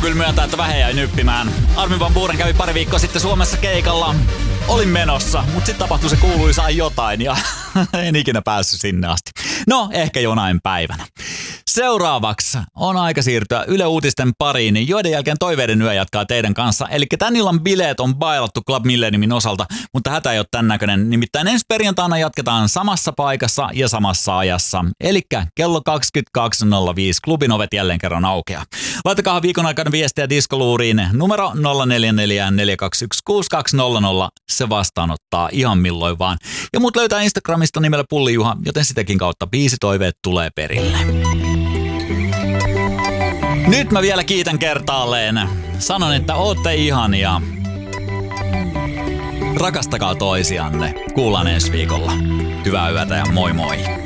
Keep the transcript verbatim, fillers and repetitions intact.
kyllä myöntää, että vähän jäi nyppimään. Armin van Buuren kävi pari viikkoa sitten Suomessa keikalla. Olin menossa, mutta sitten tapahtui se kuuluisa jotain ja en ikinä päässyt sinne asti. No, ehkä jonain päivänä. Seuraavaksi on aika siirtyä Yle Uutisten pariin, joiden jälkeen Toiveiden yö jatkaa teidän kanssa. Eli tän illan bileet on bailattu Club Milleniumin osalta, mutta hätä ei ole tän näköinen. Nimittäin ensi perjantaina jatketaan samassa paikassa ja samassa ajassa. Eli kello kaksikymmentäkaksi nolla viisi klubin ovet jälleen kerran aukeaa. Laittakaa viikon aikana viestiä diskoluuriin numero nolla neljä neljä neljä kaksi yksi kuusi kaksi nolla nolla. Se vastaanottaa ihan milloin vaan. Ja mut löytää Instagramista nimellä Pulli-Juha, joten sitäkin kautta biisitoiveet tulee perille. Nyt mä vielä kiitän kertaalleen. Sanon, että ootte ihania. Rakastakaa toisianne. Kuullaan ensi viikolla. Hyvää yötä ja moi moi.